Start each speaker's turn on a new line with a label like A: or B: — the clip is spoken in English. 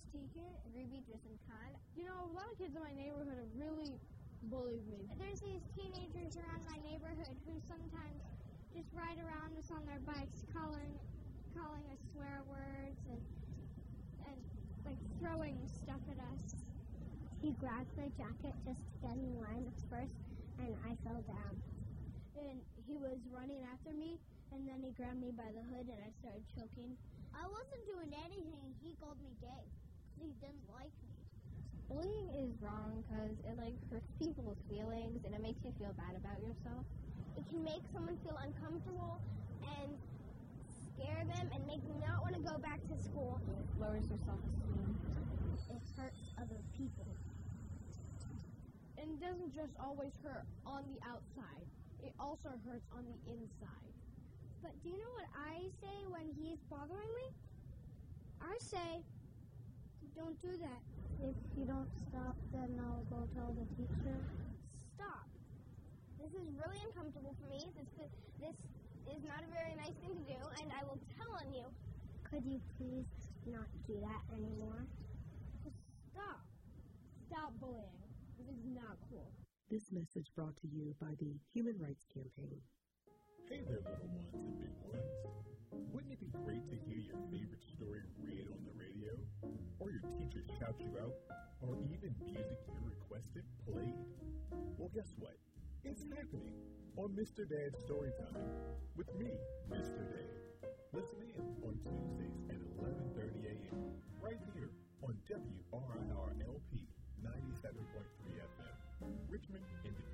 A: Tegan.
B: Ruby, Driss, and Khan.
C: You know, a lot of kids in my neighborhood have really bullied me.
A: There's these teenagers around my neighborhood who sometimes just ride around us on their bikes, calling us swear words and like throwing stuff at us.
D: He grabbed my jacket just to get in line at first, and I fell down.
A: And he was running after me, and then he grabbed me by the hood, and I started choking. I wasn't doing anything. He called me gay. He didn't like me.
B: Bullying is wrong because it hurts people's feelings and it makes you feel bad about yourself.
D: It can make someone feel uncomfortable and scare them and make them not want to go back to school.
B: It lowers your self-esteem.
D: It hurts other people.
C: And it doesn't just always hurt on the outside. It also hurts on the inside.
A: But do you know what I say when he's bothering me? I say, don't do that.
D: If you don't stop, then I'll go tell the teacher.
A: Stop. This is really uncomfortable for me. This is not a very nice thing to do, and I will tell on you.
D: Could you please not do that anymore?
C: Stop. Stop bullying. This is not cool.
E: This message brought to you by the Human Rights Campaign.
F: Hey there, little ones and big ones. Wouldn't it be great to hear your favorite story read on the radio, or your teacher shout you out, or even music you requested played? Well, guess what? It's happening on Mr. Dad's Storytime with me, Mr. Dad. Listen in on Tuesdays at 11:30 a.m. right here on WRIR-LP 97.3 FM, Richmond, Indiana.